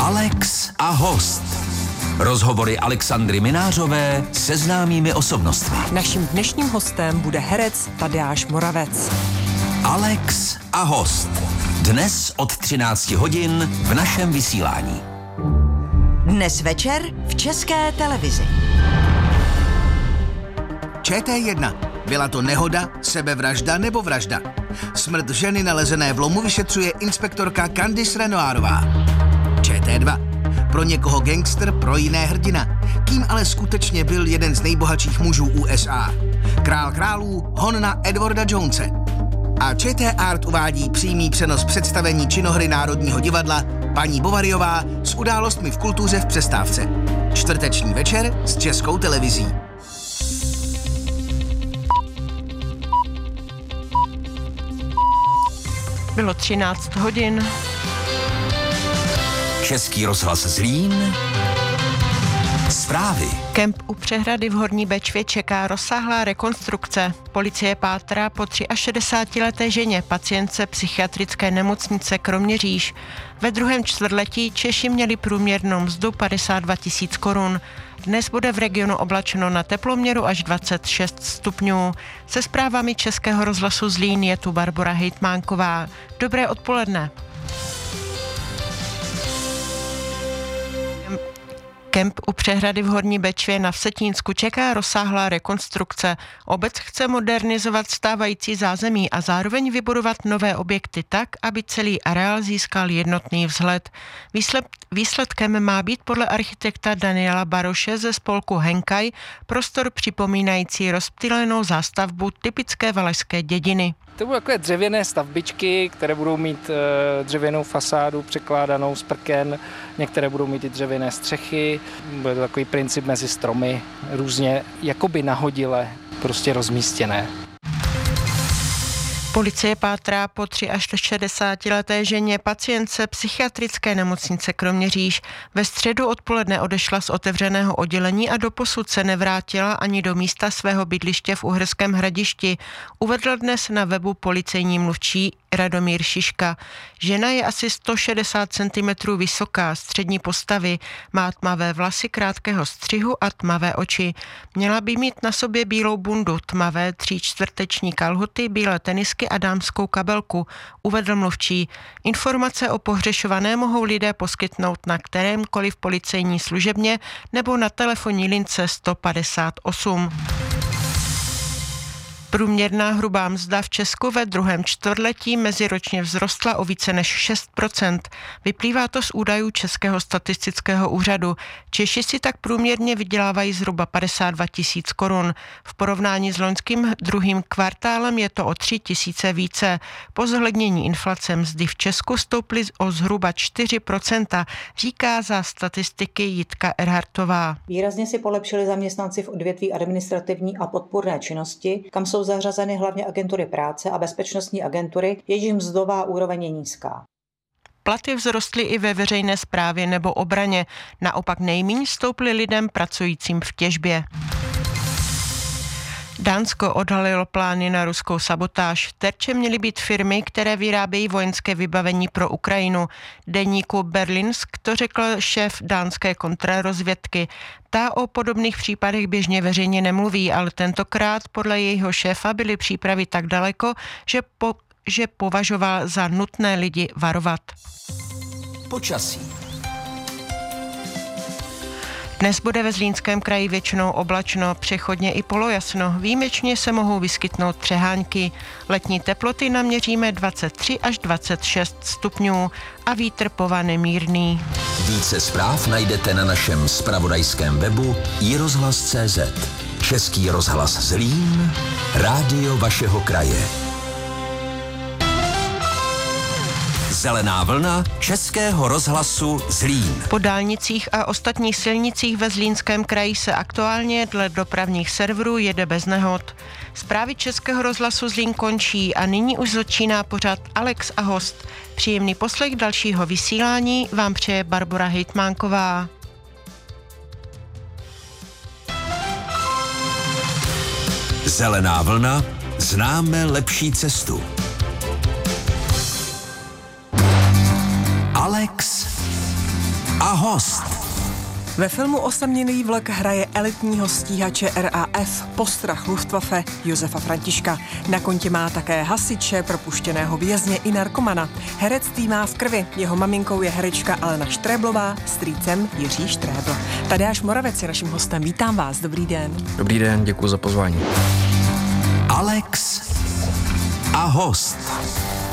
Alex a host. Rozhovory Alexandry Minářové se známými osobnostmi. Naším dnešním hostem bude herec Tadeáš Moravec. Alex a host. Dnes od 13 hodin v našem vysílání. Dnes večer v České televizi. ČT1. Byla to nehoda, sebevražda nebo vražda? Smrt ženy nalezené v lomu vyšetřuje inspektorka Candice Renoirová. ČT2. Pro někoho gangster, pro jiné hrdina. Kým ale skutečně byl jeden z nejbohatších mužů USA? Král králů, hon na Edwarda Jonese. A ČT Art uvádí přímý přenos představení činohry Národního divadla Paní Bovaryová s událostmi v kultuře v přestávce. Čtvrteční večer s Českou televizí. Bylo 13 hodin. Český rozhlas Zlín. Zprávy. Kemp u přehrady v Horní Bečvě čeká rozsáhlá rekonstrukce. Policie pátrá po 63leté ženě, pacientce psychiatrické nemocnice Kroměříž. Ve druhém čtvrtletí Češi měli průměrnou mzdu 52 000 korun. Dnes bude v regionu oblačeno na teploměru až 26 stupňů. Se zprávami Českého rozhlasu Zlín je tu Barbora Hejtmánková. Dobré odpoledne. Kemp u přehrady v Horní Bečvě na Vsetínsku čeká rozsáhlá rekonstrukce. Obec chce modernizovat stávající zázemí a zároveň vybudovat nové objekty tak, aby celý areál získal jednotný vzhled. Výsledkem má být podle architekta Daniela Baroše ze spolku Henkaj prostor připomínající rozptýlenou zástavbu typické valašské dědiny. To budou takové dřevěné stavbičky, které budou mít dřevěnou fasádu překládanou z prken, některé budou mít i dřevěné střechy. Bude to takový princip mezi stromy, různě jakoby nahodile prostě rozmístěné. Policie pátrá po 63leté ženě, pacientce psychiatrické nemocnice Kroměříž. Ve středu odpoledne odešla z otevřeného oddělení a doposud se nevrátila ani do místa svého bydliště v Uherském Hradišti. Uvedl dnes na webu policejní mluvčí Radomír Šiška. Žena je asi 160 cm vysoká, střední postavy, má tmavé vlasy krátkého střihu a tmavé oči. Měla by mít na sobě bílou bundu, tmavé 3/4 kalhoty, bílé tenisky a dámskou kabelku, uvedl mluvčí. Informace o pohřešované mohou lidé poskytnout na kterémkoliv policejní služebně nebo na telefonní lince 158. Průměrná hrubá mzda v Česku ve druhém čtvrtletí meziročně vzrostla o více než 6%. Vyplývá to z údajů Českého statistického úřadu. Češi si tak průměrně vydělávají zhruba 52 000 korun. V porovnání s loňským druhým kvartálem je to o 3 000 více. Po zohlednění inflace mzdy v Česku stouply o zhruba 4%, říká za statistiky Jitka Erhartová. Výrazně si polepšili zaměstnanci v odvětví administrativní a podpůrné činnosti, kam jsou zařazeny hlavně agentury práce a bezpečnostní agentury, jejichž mzdová úroveň je nízká. Platy vzrostly i ve veřejné správě nebo obraně, naopak nejméně stouply lidem pracujícím v těžbě. Dánsko odhalilo plány na ruskou sabotáž. Terčem měly být firmy, které vyrábějí vojenské vybavení pro Ukrajinu. Deníku Berlingske to řekl šéf dánské kontrarozvědky. Ta o podobných případech běžně veřejně nemluví, ale tentokrát podle jejího šéfa byly přípravy tak daleko, že považoval za nutné lidi varovat. Počasí. Dnes bude ve Zlínském kraji většinou oblačno, přechodně i polojasno. Výjimečně se mohou vyskytnout přehánky. Letní teploty naměříme 23 až 26 stupňů a vítr povane mírný. Více zpráv najdete na našem zpravodajském webu iRozhlas.cz. Český rozhlas Zlín, rádio vašeho kraje. Zelená vlna Českého rozhlasu Zlín. Po dálnicích a ostatních silnicích ve Zlínském kraji se aktuálně dle dopravních serverů jede bez nehod. Zprávy Českého rozhlasu Zlín končí a nyní už začíná pořad Alex a host. Příjemný poslech dalšího vysílání vám přeje Barbora Hejtmánková. Zelená vlna, známe lepší cestu. Alex a host. Ve filmu Osamělý vlk hraje elitního stíhače RAF postrach Luftwaffe Josefa Františka. Na kontě má také hasiče, propuštěného vězně i narkomana. Herectví má v krvi. Jeho maminkou je herečka Alena Štréblová, strýcem Jiří Štrébl. Tadeáš Moravec je naším hostem. Vítám vás. Dobrý den. Dobrý den, děkuji za pozvání. Alex a host.